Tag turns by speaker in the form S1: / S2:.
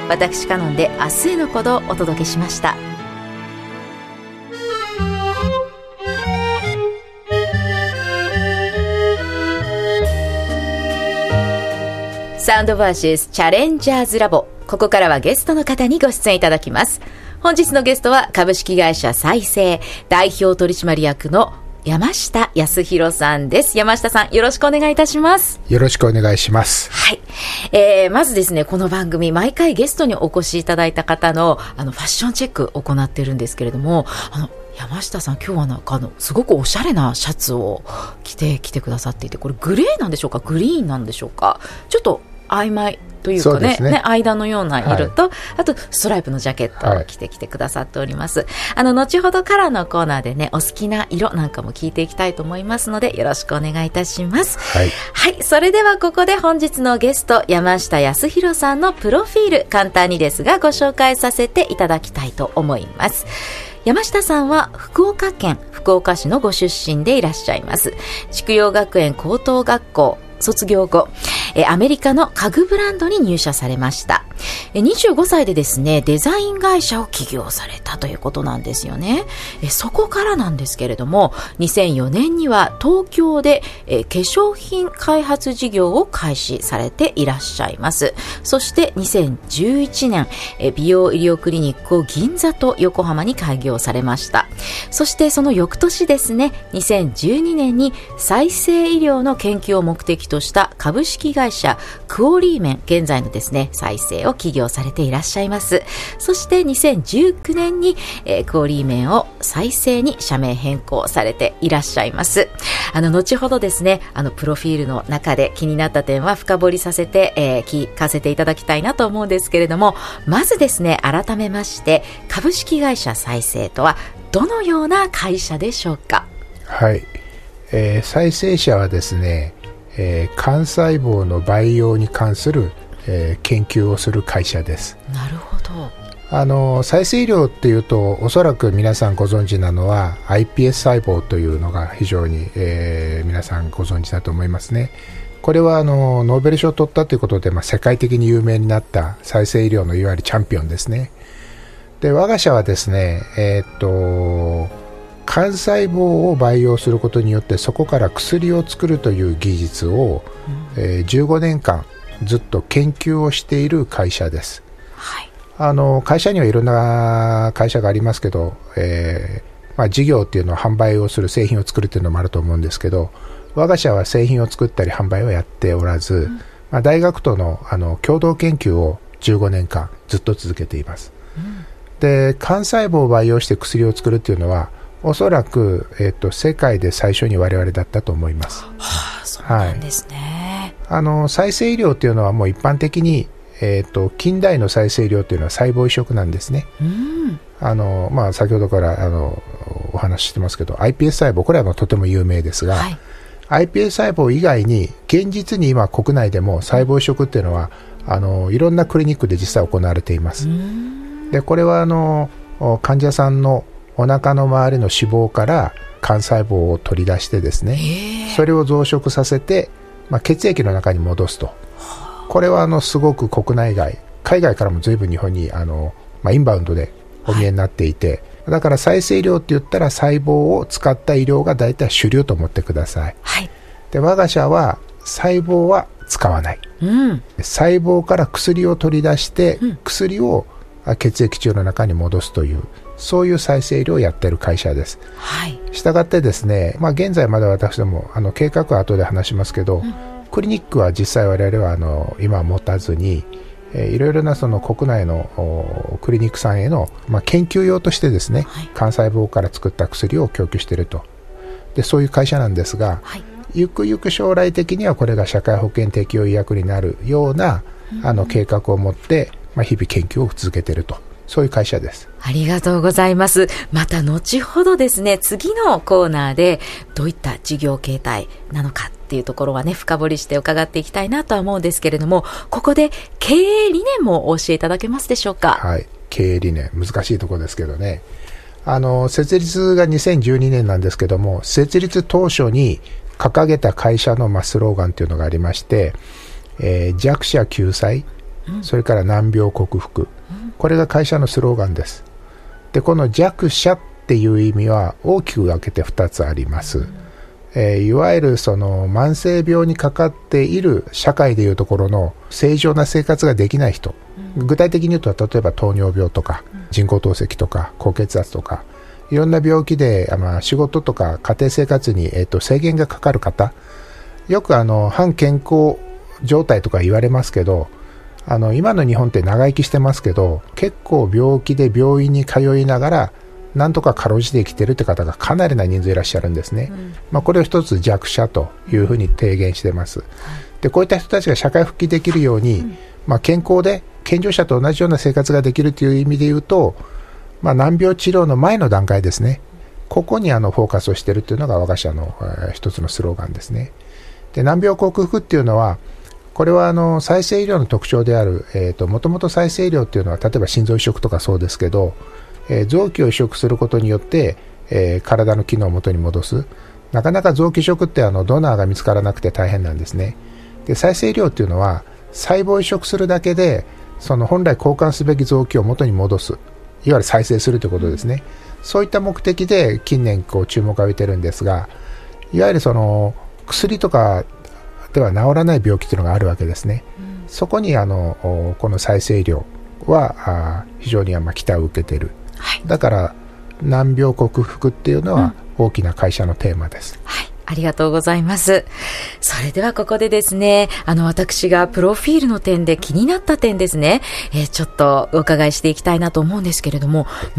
S1: 私カノンで明日への鼓動をお届けしました。サウンドバーシスチャレンジャーズラボ、ここからはゲストの方にご出演いただきます。本日のゲストは株式会社再生代表取締役の山下康弘さんです。山下さん、よろしくお願いいたします。
S2: よろしくお願いします。
S1: はい。まずですね、この番組毎回ゲストにお越しいただいた方のファッションチェックを行っているんですけれども、山下さん、今日はなんかすごくおしゃれなシャツを着てきてくださっていて、これグレーなんでしょうか、グリーンなんでしょうか、ちょっと曖昧というか ね、間のような色と、はい、あとストライプのジャケットを着てきてくださっております、はい、後ほどからのコーナーでね、お好きな色なんかも聞いていきたいと思いますので、よろしくお願いいたします。
S2: はい、
S1: はい、それではここで本日のゲスト山下康弘さんのプロフィール、簡単にですがご紹介させていただきたいと思います。山下さんは福岡県福岡市のご出身でいらっしゃいます。筑陽学園高等学校卒業後、アメリカの家具ブランドに入社されました。25歳でですね、デザイン会社を起業されたということなんですよね。そこからなんですけれども、2004年には東京で化粧品開発事業を開始されていらっしゃいます。そして2011年、美容医療クリニックを銀座と横浜に開業されました。そしてその翌年ですね、2012年に再生医療の研究を目的とした株式会社クオリーメン、現在のですね再生を起業されていらっしゃいます。そして2019年に、クオリーメンを再生に社名変更されていらっしゃいます。後ほどですね、プロフィールの中で気になった点は深掘りさせて、聞かせていただきたいなと思うんですけれども、まずですね、改めまして株式会社再生とはどのような会社でしょうか。
S2: はい、再生社はですね、幹細胞の培養に関する、研究をする会社です。
S1: なるほど。
S2: 再生医療っていうと、おそらく皆さんご存知なのは iPS 細胞というのが非常に、皆さんご存知だと思いますね。これはノーベル賞を取ったということで、世界的に有名になった再生医療のいわゆるチャンピオンですね。で、我が社はですね、幹細胞を培養することによってそこから薬を作るという技術を、15年間ずっと研究をしている会社です。
S1: はい、
S2: 会社にはいろんな会社がありますけど、事業っていうのは販売をする、製品を作るっていうのもあると思うんですけど、我が社は製品を作ったり販売はやっておらず、大学との、共同研究を15年間ずっと続けています。で、幹細胞を培養して薬を作るっていうのはおそらく、世界で最初に我々だったと思います。
S1: はあ、そうなんですね。
S2: はい、再生医療というのはもう一般的に、近代の再生医療というのは細胞移植なんですね。先ほどからお話ししてますけど iPS 細胞、これはとても有名ですが、はい、iPS 細胞以外に現実に今国内でも細胞移植っていうのはいろんなクリニックで実際行われています。で、これは患者さんのお腹の周りの脂肪から幹細胞を取り出してですね、それを増殖させて、血液の中に戻すと。これはすごく国内外、海外からも随分日本にインバウンドでお見えになっていて、はい、だから再生医療って言ったら細胞を使った医療が大体主流と思ってください。
S1: はい、
S2: で、我が社は細胞は使わない、細胞から薬を取り出して、薬を血液中の中に戻すという、そういう再生医療をやっている会社です。
S1: はい、
S2: したがってですね、現在まだ私ども計画は後で話しますけど、クリニックは実際我々は今は持たずに、いろいろなその国内のクリニックさんへの、研究用としてですね、はい、幹細胞から作った薬を供給していると。で、そういう会社なんですが、はい、ゆくゆく将来的にはこれが社会保険適用医薬になるような計画を持って、日々研究を続けていると。そういう会社です。
S1: ありがとうございます。また後ほどですね、次のコーナーでどういった事業形態なのかっていうところはね、深掘りして伺っていきたいなとは思うんですけれども、ここで経営理念もお教えいただけますでしょうか。
S2: はい、経営理念難しいところですけどね、設立が2012年なんですけども、設立当初に掲げた会社のスローガンというのがありまして、弱者救済、 それから難病克服、これが会社のスローガンです。でこの弱者っていう意味は大きく分けて2つあります。いわゆるその慢性病にかかっている社会でいうところの正常な生活ができない人、具体的に言うと例えば糖尿病とか人工透析とか高血圧とかいろんな病気で、仕事とか家庭生活に、制限がかかる方、よく反健康状態とか言われますけど、今の日本って長生きしてますけど、結構病気で病院に通いながらなんとかかろうじて生きてるって方がかなりな人数いらっしゃるんですね。これを一つ弱者というふうに提言してます。でこういった人たちが社会復帰できるように、健康で健常者と同じような生活ができるという意味で言うと、難病治療の前の段階ですね、ここにフォーカスをしているというのが我が社の一つのスローガンですね。で難病克服っていうのは、これは再生医療の特徴である、もともと再生医療っていうのは例えば心臓移植とかそうですけど、臓器を移植することによって、体の機能を元に戻す。なかなか臓器移植ってドナーが見つからなくて大変なんですね。で再生医療っていうのは細胞移植するだけでその本来交換すべき臓器を元に戻す、いわゆる再生するということですね。そういった目的で近年注目を浴びてるんですが、いわゆるその薬とかでは治らない病気というのがあるわけですね。そこにこの再生医療は非常に期待を受けている。だから難病克服っていうのは大きな会社のテーマです。
S1: ありがとうございます。それではここでですね、私がプロフィールの点で気になった点ですね、ちょっとお伺いしていきたいなと思うんですけれども、